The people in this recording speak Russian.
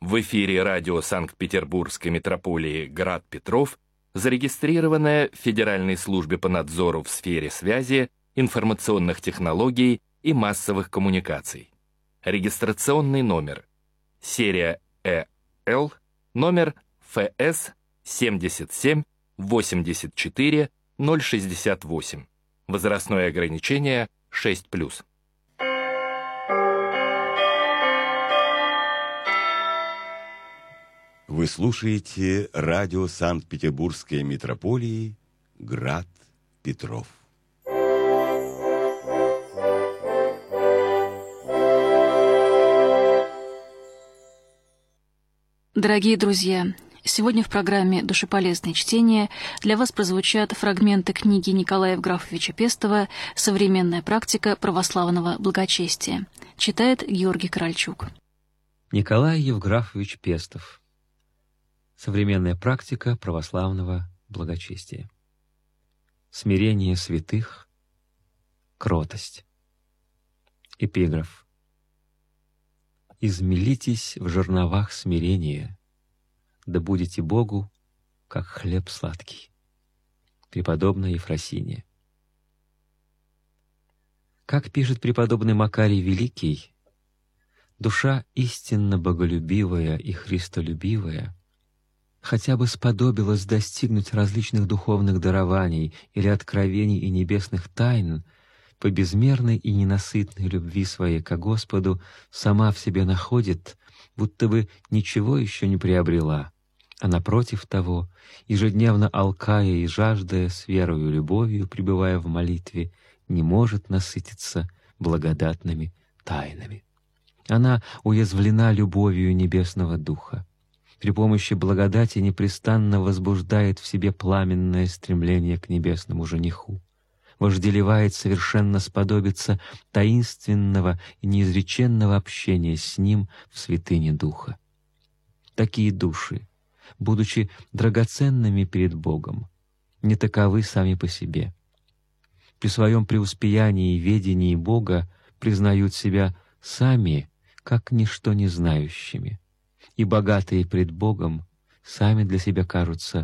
В эфире радио Санкт-Петербургской метрополии «Град Петров», зарегистрированное в Федеральной службе по надзору в сфере связи, информационных технологий и массовых коммуникаций. Регистрационный номер. Серия ЭЛ, номер ФС 77 84 068. Возрастное ограничение 6+. Вы слушаете радио Санкт-Петербургской метрополии «Град Петров». Дорогие друзья, сегодня в программе «Душеполезное чтение» для вас прозвучат фрагменты книги Николая Евграфовича Пестова «Современная практика православного благочестия». Читает Георгий Корольчук. Николай Евграфович Пестов. Современная практика православного благочестия. Смирение святых, кротость. Эпиграф. «Измелитесь в жерновах смирения, да будете Богу, как хлеб сладкий». Преподобная Ефросинья. Как пишет преподобный Макарий Великий, душа истинно боголюбивая и христолюбивая хотя бы сподобилась достигнуть различных духовных дарований или откровений и небесных тайн, по безмерной и ненасытной любви своей ко Господу сама в себе находит, будто бы ничего еще не приобрела, а напротив того, ежедневно алкая и жаждая с верою и любовью, пребывая в молитве, не может насытиться благодатными тайнами. Она уязвлена любовью Небесного Духа. При помощи благодати непрестанно возбуждает в себе пламенное стремление к небесному жениху, вожделевает совершенно сподобиться таинственного и неизреченного общения с ним в святыне Духа. Такие души, будучи драгоценными перед Богом, не таковы сами по себе. При своем преуспеянии и ведении Бога признают себя сами как ничто не знающими, и богатые пред Богом сами для себя кажутся